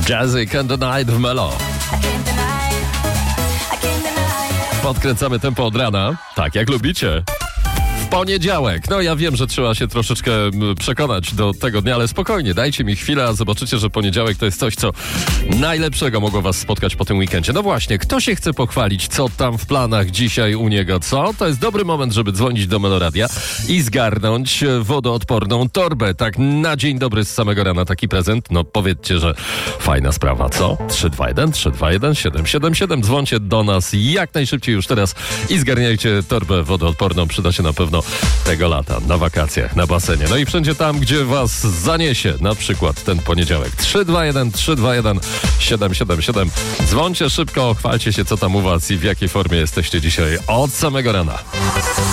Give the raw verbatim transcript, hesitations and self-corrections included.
Jazzy Can't Deny w Melo. Podkręcamy tempo od rana, tak jak lubicie. W poniedziałek. No ja wiem, że trzeba się troszeczkę przekonać do tego dnia, ale spokojnie, dajcie mi chwilę, a zobaczycie, że poniedziałek to jest coś, co najlepszego mogło was spotkać po tym weekendzie. No właśnie, kto się chce pochwalić, co tam w planach dzisiaj u niego, co? To jest dobry moment, żeby dzwonić do Meloradia i zgarnąć wodoodporną torbę. Tak na dzień dobry z samego rana taki prezent. No powiedzcie, że fajna sprawa, co? trzy dwa jeden, trzy dwa jeden, siedem siedem siedem. Dzwońcie do nas jak najszybciej już teraz i zgarniajcie torbę wodoodporną. Przyda się na pewno tego lata, na wakacjach, na basenie. No i wszędzie tam, gdzie was zaniesie, na przykład ten poniedziałek. trzy dwa jeden, trzy dwa jeden, siedem siedem siedem. Dzwońcie szybko, chwalcie się, co tam u was i w jakiej formie jesteście dzisiaj od samego rana.